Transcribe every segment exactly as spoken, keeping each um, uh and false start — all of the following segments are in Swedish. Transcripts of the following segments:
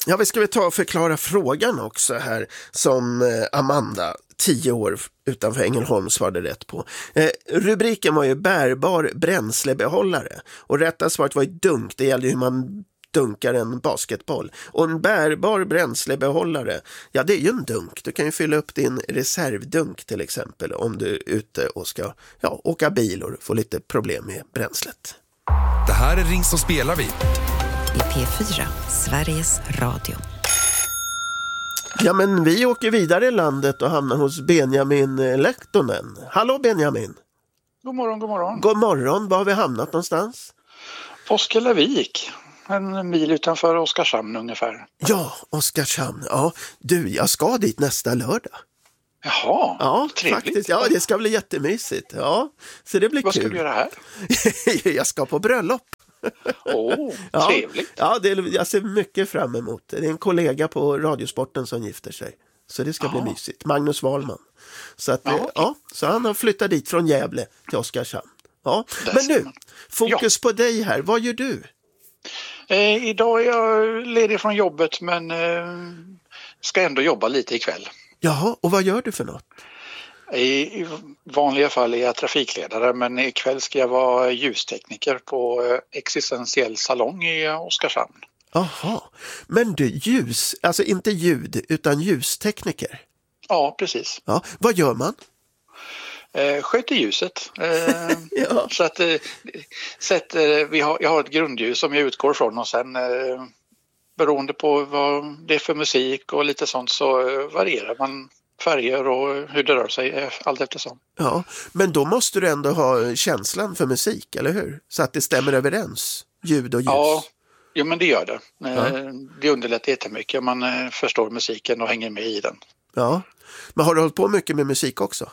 Ja, vi ska väl ta och förklara frågan också här som eh, Amanda, tio år utanför Ängelholm, svarade rätt på. Eh, rubriken var ju bärbar bränslebehållare och rätta svaret var ju dunk. Det gällde hur man dunkar en basketboll. Och en bärbar bränslebehållare, ja det är ju en dunk. Du kan ju fylla upp din reservdunk till exempel om du är ute och ska ja, åka bil och få lite problem med bränslet. Det här är Ring som spelar vi. I P fyra, Sveriges Radio. Ja, men vi åker vidare i landet och hamnar hos Benjamin Lehtonen. Hallå Benjamin. God morgon, god morgon. God morgon, var har vi hamnat någonstans? Påskellavik, en mil utanför Oskarshamn ungefär. Ja, Oskarshamn. Ja, du, jag ska dit nästa lördag. Jaha, ja, trevligt. Faktiskt. Ja, det ska bli jättemysigt. Ja, så det blir Vad kul. ska du göra här? Jag ska på bröllop. Åh, oh, ja, trevligt. Ja, det är, jag ser mycket fram emot det. Det är en kollega på Radiosporten som gifter sig. Så det ska Aha. bli mysigt. Magnus Wahlman. Så, att, Ja, ja, okay. ja, så han har flyttat dit från Gävle till Oskarshamn. Ja. Men nu, fokus ja. på dig här. Vad gör du? Eh, idag är jag ledig från jobbet men eh, ska ändå jobba lite ikväll. Jaha, och vad gör du för något? I, I vanliga fall är jag trafikledare men ikväll ska jag vara ljustekniker på eh, Existentiell salong i Oskarshamn. Jaha, men du, ljus, alltså inte ljud utan ljustekniker? Ja, precis. Ja, vad gör man? Eh, sköter ljuset. Eh, ja. Så att eh, sätter, vi har, jag har ett grundljus som jag utgår från och sen eh, beroende på vad det är för musik och lite sånt så eh, varierar man färger och hur det rör sig eh, allt eftersom. Ja, men då måste du ändå ha känslan för musik, eller hur? Så att det stämmer överens, ljud och ljus. Ja, jo, men det gör det. Eh, ja. Det underlättar jättemycket om man eh, förstår musiken och hänger med i den. Ja, men har du hållit på mycket med musik också?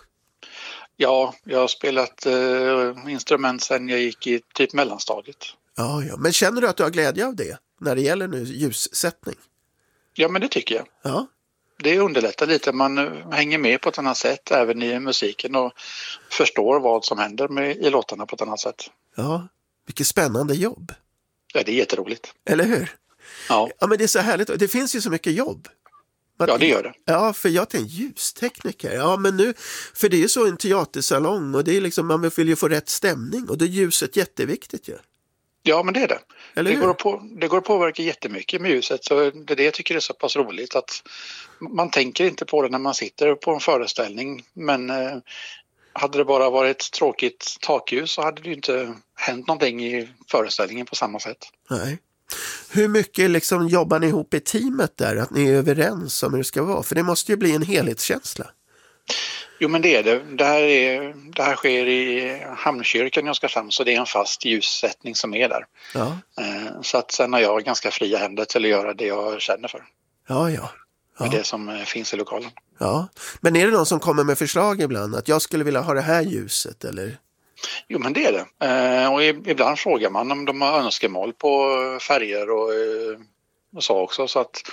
Ja, jag har spelat eh, instrument sedan jag gick i typ mellanstadiet. Ja, ja, men känner du att du har glädje av det när det gäller nu ljussättning? Ja, men det tycker jag. Ja. Det underlättar lite, man hänger med på ett annat sätt även i musiken och förstår vad som händer med, i låtarna på ett annat sätt. Ja, vilket spännande jobb. Ja, det är jätteroligt. Eller hur? Ja. Ja, men det är så härligt. Det finns ju så mycket jobb. Ja, det gör det. Ja, för jag tänkte ljustekniker. Ja, men nu, för det är ju så en teatersalong och det är liksom, man vill ju få rätt stämning och då är ljuset jätteviktigt ju. Ja. Ja, men det är det. Eller det, hur? går att på, det går att påverka jättemycket med ljuset så det är det jag tycker är så pass roligt att man tänker inte på det när man sitter på en föreställning men eh, hade det bara varit tråkigt takljus så hade det ju inte hänt någonting i föreställningen på samma sätt. Nej. Hur mycket liksom jobbar ni ihop i teamet där? Att ni är överens om hur det ska vara? För det måste ju bli en helhetskänsla. Jo, men det är det. Det här, är, det här sker i Hamnkyrkan i Oskarshamn så det är en fast ljussättning som är där. Ja. Så att sen har jag ganska fria händer till att göra det jag känner för. Ja, ja. Ja. Med det som finns i lokalen. Ja. Men är det någon som kommer med förslag ibland? Att jag skulle vilja ha det här ljuset eller... Jo, men det är det. Och ibland frågar man om de har önskemål på färger och, och så också. Så att...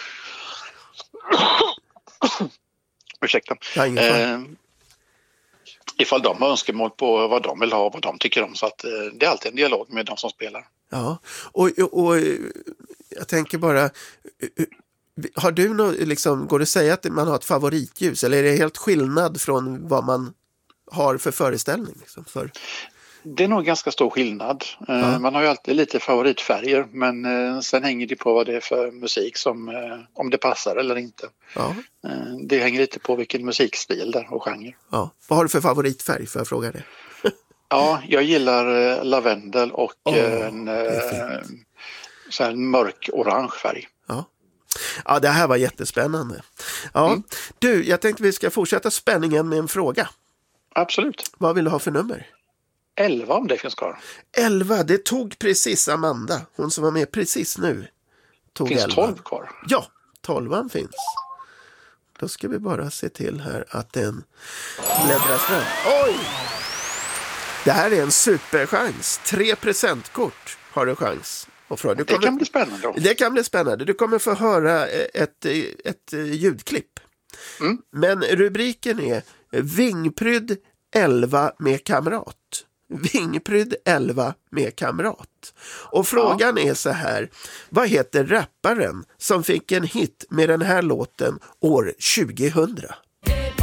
Ursäkta. Ja, eh, ifall de har önskemål på vad de vill ha och vad de tycker om. Så att eh, det är alltid en dialog med de som spelar. Ja, och, och, och jag tänker bara... Har du något, liksom, går det att säga att man har ett favoritljus? Eller är det helt skillnad från vad man har för föreställning? Liksom, för... Det är nog ganska stor skillnad. Ja. Man har ju alltid lite favoritfärger men sen hänger det på vad det är för musik som, om det passar eller inte. Ja. Det hänger lite på vilken musikstil där och genre. Ja. Vad har du för favoritfärg, får jag fråga det? Ja, jag gillar lavendel och oh, en så här mörk orange färg. Ja. Ja, det här var jättespännande. Ja, mm. Du, jag tänkte vi ska fortsätta spänningen med en fråga. Absolut. Vad vill du ha för nummer? elva om det finns kvar. elva, det tog precis Amanda. Hon som var med precis nu. Tog finns elva. tolv kvar? Ja, tolvan finns. Då ska vi bara se till här att den bläddras fram. Oj! Det här är en superchans. Tre presentkort har du chans. Och för, du kommer, det kan bli spännande då. Det kan bli spännande. Du kommer få höra ett, ett, ett ljudklipp. Mm. Men rubriken är Vingprydd elva med kamrat. Vingprydd elva med kamrat. Och frågan ja. är så här, vad heter rapparen som fick en hit med den här låten år tjugohundra?